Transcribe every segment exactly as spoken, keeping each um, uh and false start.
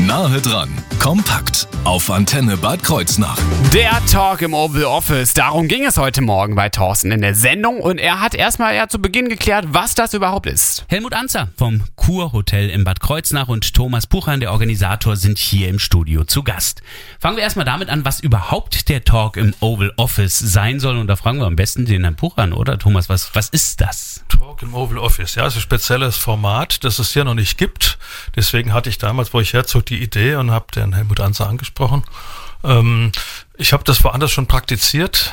Nahe dran, kompakt auf Antenne Bad Kreuznach. Der Talk im Oval Office, darum ging es heute Morgen bei Thorsten in der Sendung und er hat erstmal ja zu Beginn geklärt, was das überhaupt ist. Helmut Anzer vom Kurhotel in Bad Kreuznach und Thomas Puchan, der Organisator, sind hier im Studio zu Gast. Fangen wir erstmal damit an, was überhaupt der Talk im Oval Office sein soll und da fragen wir am besten den Herrn Puchan, oder Thomas, was, was ist das? Talk im Oval Office, ja, ist ein spezielles Format, das es hier noch nicht gibt. Deswegen hatte ich damals, wo ich herzog, die Idee und habe den Helmut Anzer angesprochen. Ähm, ich habe das woanders schon praktiziert,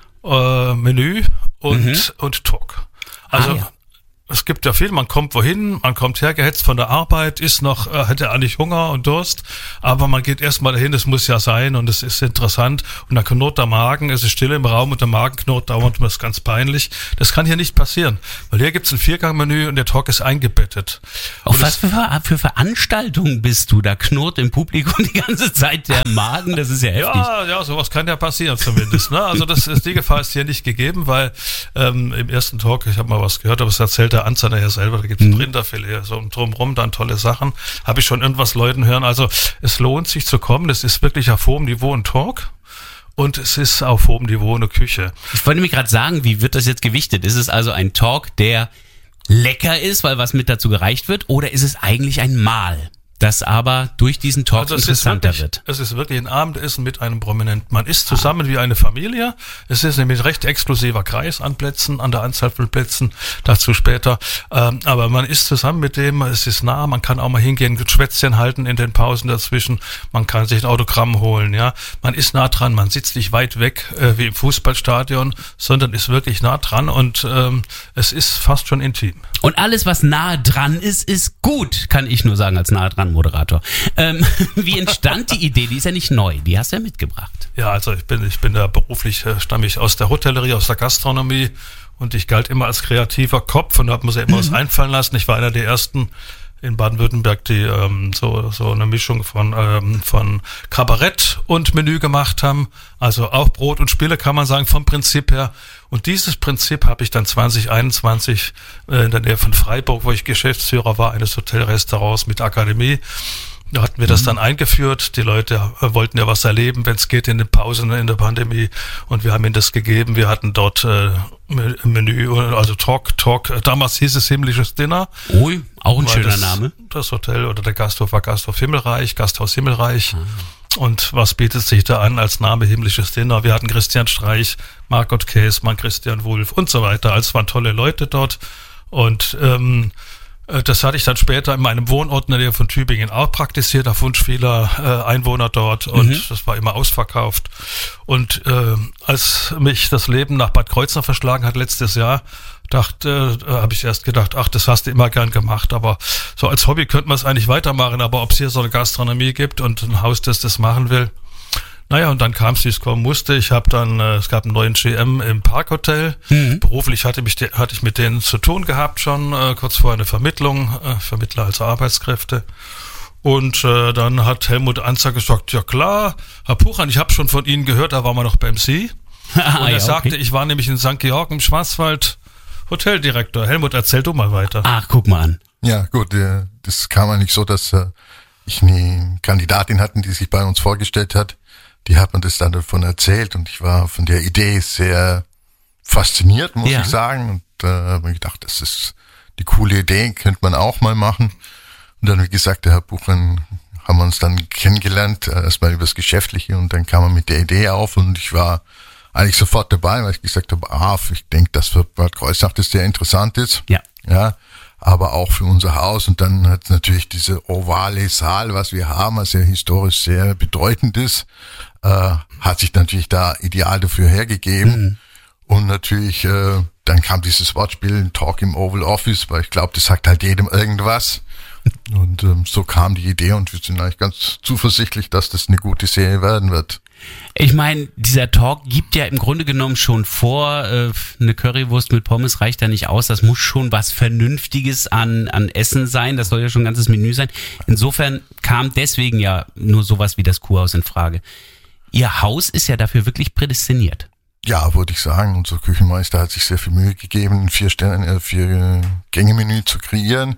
äh, Menü und, mhm. und Talk. Also ah, ja. Es gibt ja viel, man kommt wohin, man kommt hergehetzt von der Arbeit, ist noch, äh, hat ja eigentlich Hunger und Durst, aber man geht erstmal dahin, es muss ja sein und es ist interessant und dann knurrt der Magen, es ist still im Raum und der Magen knurrt dauernd und das ist ganz peinlich. Das kann hier nicht passieren, weil hier gibt's ein Viergangmenü und der Talk ist eingebettet. Auf was für, für Veranstaltungen bist du? Da knurrt im Publikum die ganze Zeit der Magen, das ist ja heftig. Ja, ja, sowas kann ja passieren zumindest. Ne? Also das ist, die Gefahr ist hier nicht gegeben, weil ähm, im ersten Talk, ich habe mal was gehört, aber es erzählt der Anzer nachher selber, da gibt es ein Rinderfilet, so drumherum dann tolle Sachen. Habe ich schon irgendwas Leuten hören. Also es lohnt sich zu kommen. Das ist wirklich auf hohem Niveau ein Talk. Und es ist auf hohem Niveau eine Küche. Ich wollte mir gerade sagen, wie wird das jetzt gewichtet? Ist es also ein Talk, der lecker ist, weil was mit dazu gereicht wird? Oder ist es eigentlich ein Mahl, das aber durch diesen Talk also interessanter wirklich, wird? Es ist wirklich ein Abendessen mit einem Prominenten. Man isst zusammen ah. wie eine Familie. Es ist nämlich recht exklusiver Kreis an Plätzen, an der Anzahl von Plätzen, dazu später. Ähm, aber man isst zusammen mit dem, es ist nah, man kann auch mal hingehen, ein Schwätzchen halten in den Pausen dazwischen. Man kann sich ein Autogramm holen, ja. Man ist nah dran, man sitzt nicht weit weg äh, wie im Fußballstadion, sondern ist wirklich nah dran und ähm, es ist fast schon intim. Und alles, was nahe dran ist, ist gut, kann ich nur sagen als nahe dran Moderator. Ähm, wie entstand die Idee? Die ist ja nicht neu, die hast du ja mitgebracht. Ja, also ich bin, ich bin da beruflich, äh, stamme ich aus der Hotellerie, aus der Gastronomie und ich galt immer als kreativer Kopf und habe mir immer was einfallen lassen. Ich war einer der ersten in Baden-Württemberg, die ähm, so so eine Mischung von ähm, von Kabarett und Menü gemacht haben. Also auch Brot und Spiele kann man sagen vom Prinzip her. Und dieses Prinzip habe ich dann zwanzig einundzwanzig äh, in der Nähe von Freiburg, wo ich Geschäftsführer war, eines Hotelrestaurants mit Akademie. Da hatten wir das dann eingeführt. Die Leute äh, wollten ja was erleben, wenn es geht, in den Pausen in der Pandemie. Und wir haben ihnen das gegeben. Wir hatten dort äh, Menü, also Talk, Talk. Damals hieß es Himmlisches Dinner. Ui, auch ein schöner das, Name. Das Hotel oder der Gasthof war Gasthof Himmelreich, Gasthaus Himmelreich. Ah. Und was bietet sich da an als Name Himmlisches Dinner? Wir hatten Christian Streich, Margot Käßmann, Christian Wulff und so weiter. Also es waren tolle Leute dort. Und ähm, das hatte ich dann später in meinem Wohnort in der Nähe von Tübingen auch praktiziert, auf Wunsch vieler äh, Einwohner dort. Und mhm. das war immer ausverkauft. Und äh, als mich das Leben nach Bad Kreuznach verschlagen hat letztes Jahr, dachte, äh, habe ich erst gedacht, ach, das hast du immer gern gemacht. Aber so als Hobby könnte man es eigentlich weitermachen. Aber ob es hier so eine Gastronomie gibt und ein Haus, das das machen will. Naja, und dann kam es, wie es kommen musste. Ich habe dann, äh, es gab einen neuen G M im Parkhotel. Mhm. Beruflich hatte, mich de, hatte ich mit denen zu tun gehabt schon, äh, kurz vorher eine Vermittlung, äh, Vermittler als Arbeitskräfte. Und äh, dann hat Helmut Anzer gesagt, ja klar, Herr Puchan, ich habe schon von Ihnen gehört, da waren wir noch beim Sie. Ah, und er ja, sagte, okay. ich war nämlich in Sankt Georg im Schwarzwald Hoteldirektor. Helmut, erzähl du mal weiter. Ach, guck mal an. Ja, gut, äh, das kam ja nicht so, dass äh, ich eine Kandidatin hatten, die sich bei uns vorgestellt hat. Die hat mir das dann davon erzählt und ich war von der Idee sehr fasziniert, muss ja. ich sagen. Und da äh, habe ich gedacht, das ist die coole Idee, könnte man auch mal machen. Und dann, wie gesagt, der Herr Puchan haben wir uns dann kennengelernt, erstmal über das Geschäftliche und dann kam er mit der Idee auf und ich war eigentlich sofort dabei, weil ich gesagt habe, ah, ich denke, dass für Bad Kreuznach das sehr interessant ist. Ja. Ja. Aber auch für unser Haus und dann hat natürlich diese ovale Saal, was wir haben, was ja historisch sehr bedeutend ist, äh, hat sich natürlich da ideal dafür hergegeben. Mhm. Und natürlich, äh, dann kam dieses Wortspiel, Talk im Oval Office, weil ich glaube, das sagt halt jedem irgendwas. Und ähm, so kam die Idee und wir sind eigentlich ganz zuversichtlich, dass das eine gute Serie werden wird. Ich meine, dieser Talk gibt ja im Grunde genommen schon vor, äh, eine Currywurst mit Pommes reicht ja nicht aus, das muss schon was Vernünftiges an, an Essen sein, das soll ja schon ein ganzes Menü sein. Insofern kam deswegen ja nur sowas wie das Kurhaus in Frage. Ihr Haus ist ja dafür wirklich prädestiniert. Ja, würde ich sagen. Unser Küchenmeister hat sich sehr viel Mühe gegeben, ein vier Sterne, äh, vier Gänge-Menü zu kreieren.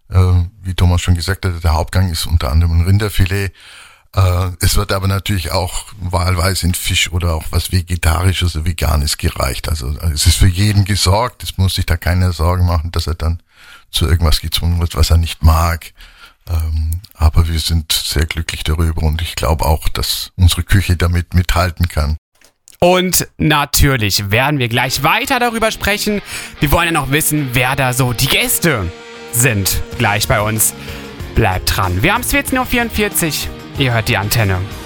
Äh, wie Thomas schon gesagt hat, der Hauptgang ist unter anderem ein Rinderfilet. Äh, es wird aber natürlich auch wahlweise in Fisch oder auch was Vegetarisches oder Veganes gereicht. Also es ist für jeden gesorgt. Es muss sich da keiner Sorgen machen, dass er dann zu irgendwas gezwungen wird, was er nicht mag. Ähm, aber wir sind sehr glücklich darüber und ich glaube auch, dass unsere Küche damit mithalten kann. Und natürlich werden wir gleich weiter darüber sprechen. Wir wollen ja noch wissen, wer da so die Gäste sind. Gleich bei uns. Bleibt dran. Wir haben es vierzehn Uhr vierundvierzig. Ihr hört die Antenne.